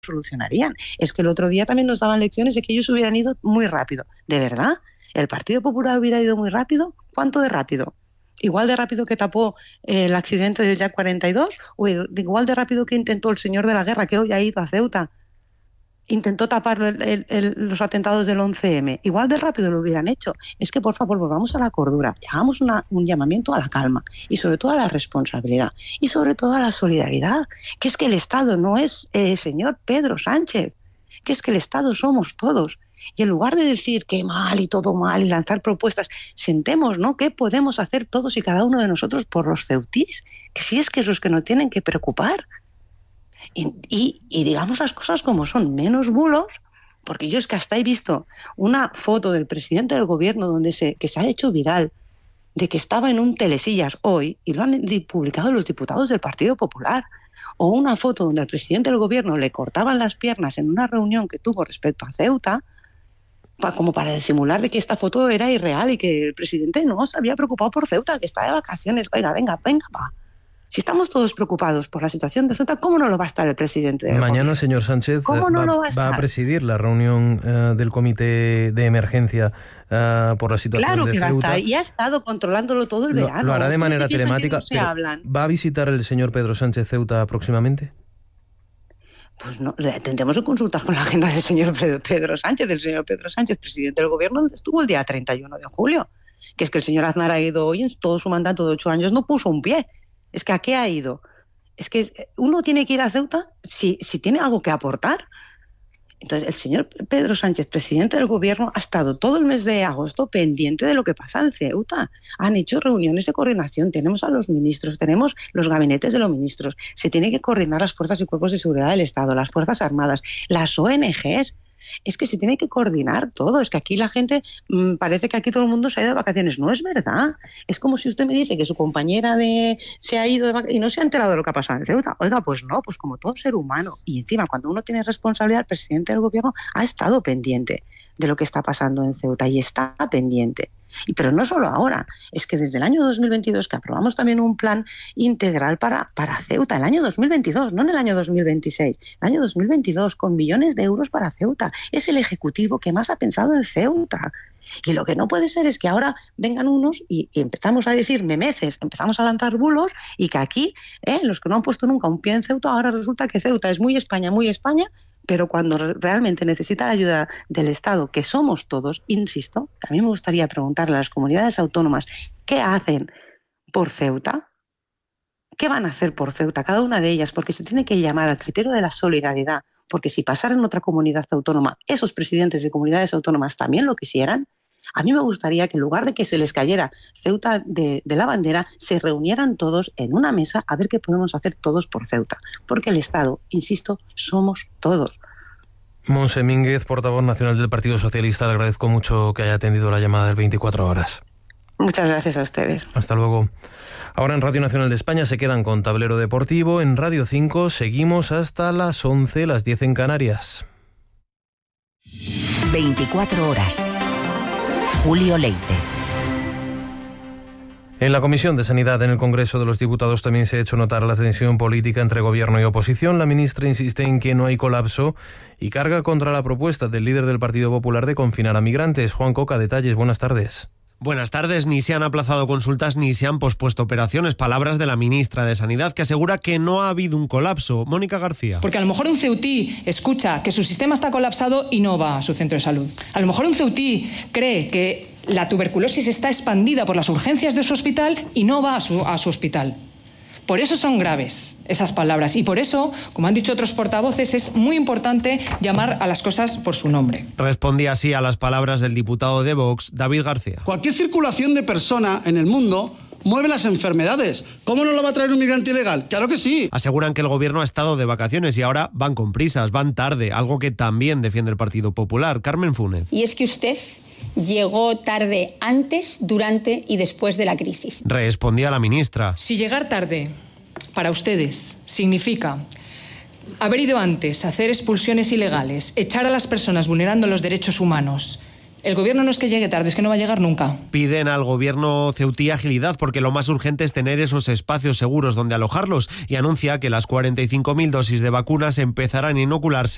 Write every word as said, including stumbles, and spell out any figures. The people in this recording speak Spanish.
solucionarían. Es que el otro día también nos daban lecciones de que ellos hubieran ido muy rápido. ¿De verdad? ¿El Partido Popular hubiera ido muy rápido? ¿Cuánto de rápido? ¿Igual de rápido que tapó eh, el accidente del Jack cuarenta y dos? ¿O igual de rápido que intentó el señor de la guerra, que hoy ha ido a Ceuta? Intentó tapar el, el, el, los atentados del once eme. Igual de rápido lo hubieran hecho. Es que, por favor, volvamos a la cordura. Hagamos una, un llamamiento a la calma y sobre todo a la responsabilidad y sobre todo a la solidaridad. Que es que el Estado no es el eh, señor Pedro Sánchez. Que es que el Estado somos todos. Y en lugar de decir qué mal y todo mal y lanzar propuestas, sentemos, ¿no? ¿Qué podemos hacer todos y cada uno de nosotros por los ceutís? Que si es que es los que nos tienen que preocupar. Y, y, y digamos las cosas como son, menos bulos, porque yo es que hasta he visto una foto del presidente del gobierno donde se, que se ha hecho viral, de que estaba en un telesillas hoy, y lo han publicado los diputados del Partido Popular, o una foto donde al presidente del gobierno le cortaban las piernas en una reunión que tuvo respecto a Ceuta, para, como para disimular de que esta foto era irreal y que el presidente no se había preocupado por Ceuta, que está de vacaciones. Oiga, venga, venga, va. Si estamos todos preocupados por la situación de Ceuta, ¿cómo no lo va a estar el presidente del Mañana gobierno? el señor Sánchez ¿Cómo no va, lo va, a va a presidir la reunión uh, del comité de emergencia uh, por la situación claro de que Ceuta. Va a estar, y ha estado controlándolo todo el lo, verano. Lo hará de manera telemática, no se pero hablan. ¿va a visitar el señor Pedro Sánchez Ceuta próximamente? Pues no, tendremos que consultar con la agenda del señor Pedro Sánchez, del señor Pedro Sánchez, presidente del gobierno, donde estuvo el día treinta y uno de julio. Que es que el señor Aznar ha ido hoy, en todo su mandato de ocho años, no puso un pie. Es que ¿a qué ha ido? Es que uno tiene que ir a Ceuta si, si tiene algo que aportar. Entonces, el señor Pedro Sánchez, presidente del gobierno, ha estado todo el mes de agosto pendiente de lo que pasa en Ceuta. Han hecho reuniones de coordinación, tenemos a los ministros, tenemos los gabinetes de los ministros, se tienen que coordinar las fuerzas y cuerpos de seguridad del Estado, las Fuerzas Armadas, las O N Ges. Es que se tiene que coordinar todo. Es que aquí la gente, mmm, parece que aquí todo el mundo se ha ido de vacaciones. No es verdad. Es como si usted me dice que su compañera de se ha ido de vacaciones y no se ha enterado de lo que ha pasado en Ceuta. Oiga, pues no, pues como todo ser humano. Y encima, cuando uno tiene responsabilidad, el presidente del gobierno ha estado pendiente de lo que está pasando en Ceuta y está pendiente. Y, pero no solo ahora, es que desde el año dos mil veintidós, que aprobamos también un plan integral para, para Ceuta, el año dos mil veintidós, no en el año dos mil veintiséis, el año dos mil veintidós, con millones de euros para Ceuta. Es el Ejecutivo que más ha pensado en Ceuta. Y lo que no puede ser es que ahora vengan unos y, y empezamos a decir memeces, empezamos a lanzar bulos y que aquí, eh, los que no han puesto nunca un pie en Ceuta, ahora resulta que Ceuta es muy España, muy España, pero cuando realmente necesita la ayuda del Estado, que somos todos, insisto, que a mí me gustaría preguntarle a las comunidades autónomas qué hacen por Ceuta, qué van a hacer por Ceuta, cada una de ellas, porque se tiene que llamar al criterio de la solidaridad, porque si pasara en otra comunidad autónoma, esos presidentes de comunidades autónomas también lo quisieran. A mí me gustaría que en lugar de que se les cayera Ceuta de, de la bandera, se reunieran todos en una mesa a ver qué podemos hacer todos por Ceuta. Porque el Estado, insisto, somos todos. Montse Mínguez, portavoz nacional del Partido Socialista, le agradezco mucho que haya atendido la llamada del veinticuatro horas. Muchas gracias a ustedes. Hasta luego. Ahora en Radio Nacional de España se quedan con Tablero Deportivo. En Radio cinco seguimos hasta las once, las diez en Canarias. veinticuatro horas. Julio Leite. En la Comisión de Sanidad en el Congreso de los Diputados también se ha hecho notar la tensión política entre gobierno y oposición. La ministra insiste en que no hay colapso y carga contra la propuesta del líder del Partido Popular de confinar a migrantes. Juan Coca, detalles. Buenas tardes. Buenas tardes. Ni se han aplazado consultas ni se han pospuesto operaciones. Palabras de la ministra de Sanidad, que asegura que no ha habido un colapso. Mónica García. Porque a lo mejor un ceutí escucha que su sistema está colapsado y no va a su centro de salud. A lo mejor un ceutí cree que la tuberculosis está expandida por las urgencias de su hospital y no va a su, a su hospital. Por eso son graves esas palabras y por eso, como han dicho otros portavoces, es muy importante llamar a las cosas por su nombre. Respondía así a las palabras del diputado de Vox, David García. Cualquier circulación de persona en el mundo mueve las enfermedades. ¿Cómo no lo va a traer un migrante ilegal? ¡Claro que sí! Aseguran que el gobierno ha estado de vacaciones y ahora van con prisas, van tarde, algo que también defiende el Partido Popular. Carmen Fúnez. Y es que usted llegó tarde antes, durante y después de la crisis. Respondía la ministra. Si llegar tarde para ustedes significa haber ido antes a hacer expulsiones ilegales, echar a las personas vulnerando los derechos humanos, el gobierno no es que llegue tarde, es que no va a llegar nunca. Piden al gobierno ceutí agilidad porque lo más urgente es tener esos espacios seguros donde alojarlos y anuncia que las cuarenta y cinco mil dosis de vacunas empezarán a inocularse